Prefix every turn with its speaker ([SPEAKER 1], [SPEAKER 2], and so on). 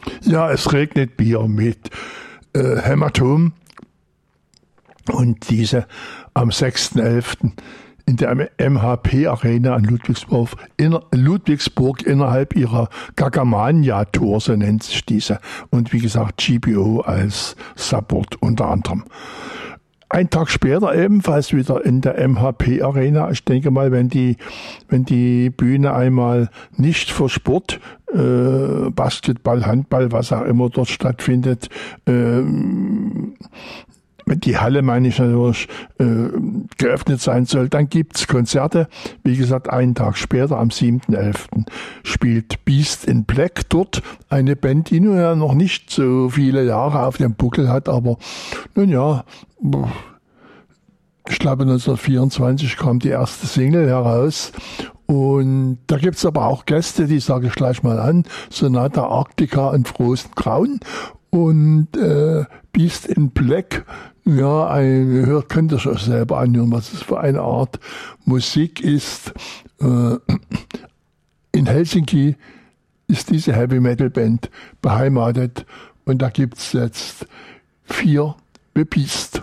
[SPEAKER 1] Ja, es regnet Bier mit Hämatom und diese am 6.11. in der MHP Arena in Ludwigsburg innerhalb ihrer Gagamania Tour, so nennt sich diese. Und wie gesagt, GBO als Support unter anderem. Ein Tag später ebenfalls wieder in der MHP Arena. Ich denke mal, wenn die Bühne einmal nicht für Sport, Basketball, Handball, was auch immer dort stattfindet, die Halle, meine ich natürlich, geöffnet sein soll, dann gibt's Konzerte. Wie gesagt, einen Tag später, am 7.11. spielt Beast in Black dort. Eine Band, die nun ja noch nicht so viele Jahre auf dem Buckel hat, aber nun ja, ich glaube 1924 kam die erste Single heraus. Und da gibt's aber auch Gäste, die sage ich gleich mal an. Sonata Arctica in Frozen Grauen und Beast in Black. Ja, könnt ihr euch selber anhören, was es für eine Art Musik ist. In Helsinki ist diese Heavy Metal Band beheimatet und da gibt's jetzt 4 The Beast.